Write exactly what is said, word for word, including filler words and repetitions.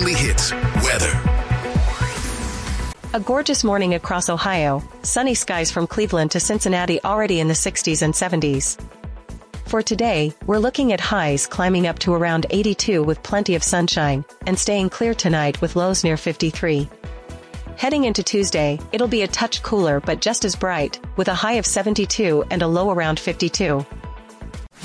only hits, weather. A gorgeous morning across Ohio, sunny skies from Cleveland to Cincinnati already in the sixties and seventies. For today, we're looking at highs climbing up to around eighty-two with plenty of sunshine, and staying clear tonight with lows near fifty-three. Heading into Tuesday, it'll be a touch cooler but just as bright, with a high of seventy-two and a low around fifty-two.